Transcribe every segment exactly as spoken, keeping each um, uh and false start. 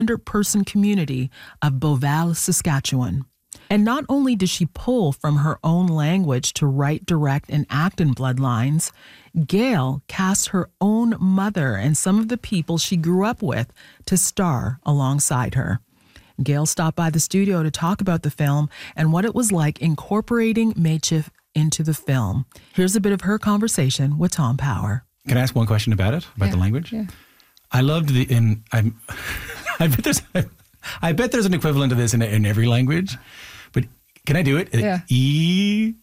one hundred person community of Beauval, Saskatchewan. And not only did she pull from her own language to write, direct, and act in Bloodlines, Gail cast her own mother and some of the people she grew up with to star alongside her. Gail stopped by the studio to talk about the film and what it was like incorporating Michif into the film. Here's a bit of her conversation with Tom Power. Can I ask one question about it, about yeah, the language? Yeah. I loved the, in, I'm, I bet there's, I bet there's an equivalent of this in, in every language, but can I do it? Yeah. E.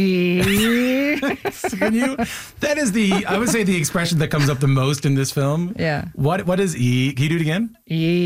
E. Can you? That is the, I would say the expression that comes up the most in this film. Yeah. What, what is E? Can you do it again?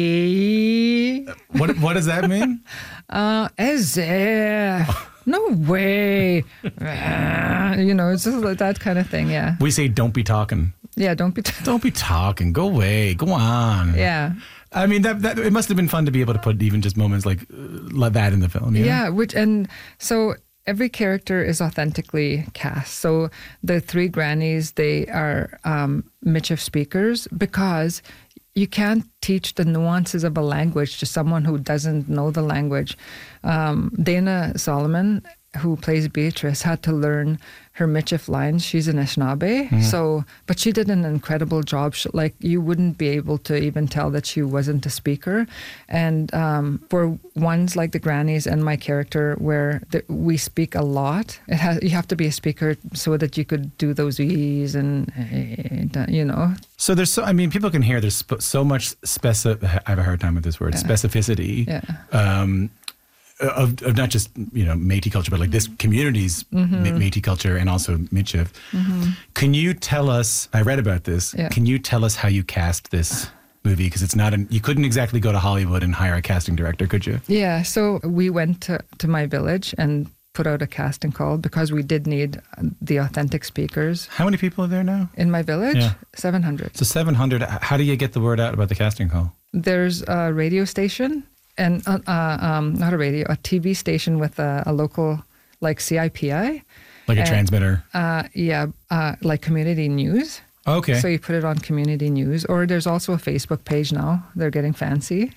E. What, what does that mean? Uh, as if. No way. You know, it's just like that kind of thing, yeah. We say, don't be talking. Yeah, don't be... T- Don't be talking. Go away. Go on. yeah. I mean, that, that it must have been fun to be able to put even just moments like, uh, like that in the film. You know? Yeah, which and so every character is authentically cast. So the three grannies, they are um, Michif speakers because you can't teach the nuances of a language to someone who doesn't know the language. Um, Dana Solomon, who plays Beatrice, had to learn her Michif lines. She's an Anishinaabe, mm-hmm. so but she did an incredible job. She, like you wouldn't be able to even tell that she wasn't a speaker. And um, for ones like the grannies and my character, where the, we speak a lot, it has you have to be a speaker so that you could do those e's and uh, you know. So there's so I mean people can hear there's sp- so much specific. I have a hard time with this word yeah. specificity. Yeah. Um, Of, of not just, you know, Métis culture, but like this community's mm-hmm. Métis culture and also Michif. Mm-hmm. Can you tell us, I read about this, yeah. can you tell us how you cast this movie? Because it's not, an, you couldn't exactly go to Hollywood and hire a casting director, could you? Yeah, so we went to, to my village and put out a casting call because we did need the authentic speakers. How many people are there now? In my village? Yeah. seven hundred. So seven hundred, how do you get the word out about the casting call? There's a radio station. And uh, uh, um, not a radio, a T V station with a, a local, like C I P I. Like a and, transmitter? Uh, yeah, uh, like community news. Okay. So you put it on community news. Or there's also a Facebook page now. They're getting fancy.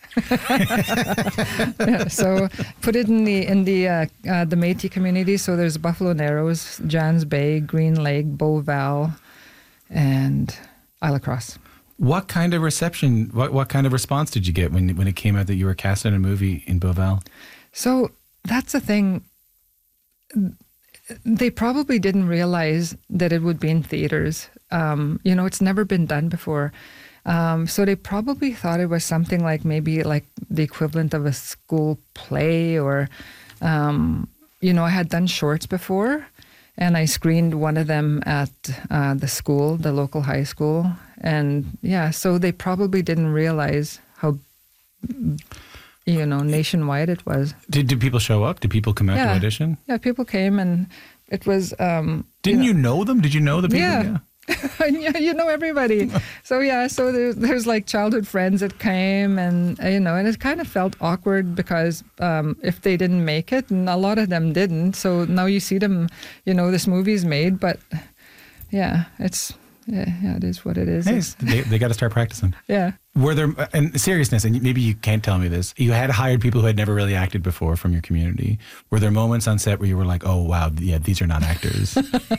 yeah, so put it in the in the uh, uh, the Métis community. So there's Buffalo Narrows, Jans Bay, Green Lake, Beauval, and Isle of Cross. What kind of reception, what, what kind of response did you get when when it came out that you were cast in a movie in Beauval? So that's the thing. They probably didn't realize that it would be in theaters. Um, you know, it's never been done before. Um, so they probably thought it was something like maybe like the equivalent of a school play or, um, you know, I had done shorts before. And I screened one of them at uh, the school, the local high school. And yeah, so they probably didn't realize how, you know, nationwide it was. Did did people show up? Did people come out yeah. to audition? Yeah, people came and it was... Um, Didn't you know, know, you know them? Did you know the people? Yeah. yeah. yeah, you know everybody. So yeah, so there, there's like childhood friends that came, and uh, you know, and it kind of felt awkward because um, if they didn't make it, and a lot of them didn't. So now you see them, you know, this movie's made, but yeah, it's yeah, yeah it is what it is. Hey, they they got to start practicing. Yeah. Were there, and seriousness, and maybe you can't tell me this, you had hired people who had never really acted before from your community. Were there moments on set where you were like, oh, wow, yeah, these are not actors?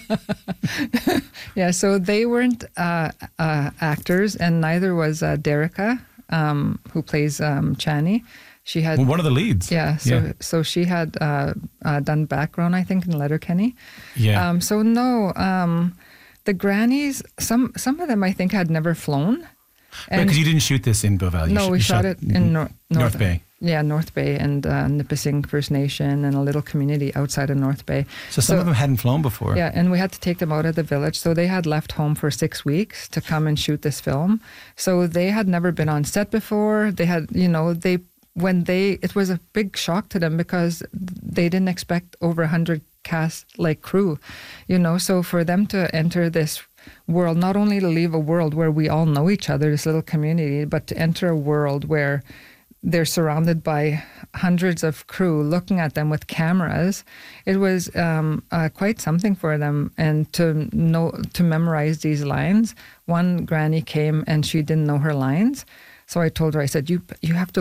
Yeah, so they weren't uh, uh, actors, and neither was uh, Derica, um, who plays um, Chani. She had Well, one of the leads. Yeah, so yeah. so she had uh, uh, done background, I think, in Letterkenny. Yeah. Um, so no, um, the grannies, some some of them I think had never flown. Because you didn't shoot this in Beauval. You no, sh- we you shot, it in Nor- North, North Bay. Yeah, North Bay and uh, Nipissing First Nation and a little community outside of North Bay. So some so, of them hadn't flown before. Yeah, and we had to take them out of the village. So they had left home for six weeks to come and shoot this film. So they had never been on set before. They had, you know, they when they, it was a big shock to them because they didn't expect over one hundred cast, like crew, you know. So for them to enter this world, not only to leave a world where we all know each other, this little community, but to enter a world where they're surrounded by hundreds of crew looking at them with cameras. It was um, uh, quite something for them. And to know, to memorize these lines, one granny came and she didn't know her lines. So I told her, I said, you you have to